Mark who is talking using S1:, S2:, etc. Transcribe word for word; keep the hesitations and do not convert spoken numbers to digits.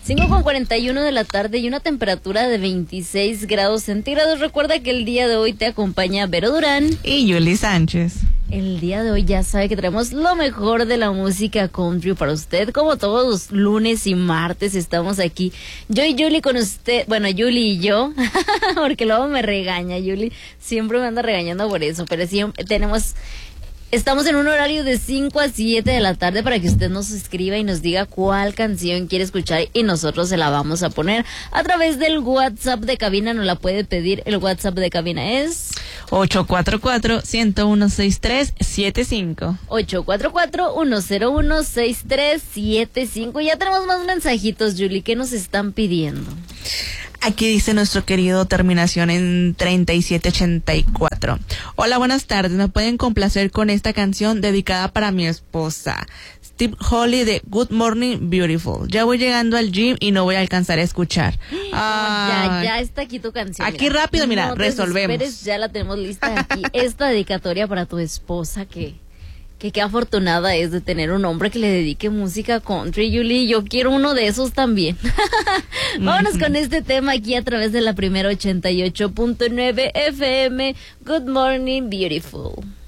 S1: cinco con cuarenta y uno de la tarde y una temperatura de veintiséis grados centígrados. Recuerda que el día de hoy te acompaña Vero Durán
S2: y Yuli Sánchez.
S1: El día de hoy ya sabe que traemos lo mejor de la música country para usted. Como todos los lunes y martes estamos aquí. Yo y Yuli con usted. Bueno, Yuli y yo. Porque luego me regaña. Yuli siempre me anda regañando por eso. Pero siempre tenemos... Estamos en un horario de cinco a siete de la tarde para que usted nos escriba y nos diga cuál canción quiere escuchar y nosotros se la vamos a poner a través del WhatsApp de cabina. Nos la puede pedir. El WhatsApp de cabina es
S2: ocho cuatro cuatro, uno uno seis tres siete cinco.
S1: ocho cuatro cuatro, uno cero uno, seis tres siete cinco. Ya tenemos más mensajitos, Julie. ¿Qué nos están pidiendo?
S2: Aquí dice nuestro querido terminación en treinta y siete ochenta y cuatro. Hola, buenas tardes. ¿Me pueden complacer con esta canción dedicada para mi esposa, Steve Holly, de Good Morning Beautiful? Ya voy llegando al gym y no voy a alcanzar a escuchar.
S1: Ah, ya, ya está aquí tu canción.
S2: Aquí mira. rápido, mira,
S1: no
S2: resolvemos.
S1: Esperes, ya la tenemos lista aquí. Esta dedicatoria para tu esposa que... que qué afortunada es de tener un hombre que le dedique música country, Julie. Yo quiero uno de esos también. Vámonos con este tema aquí a través de la primera ochenta y ocho punto nueve F M. Good Morning Beautiful.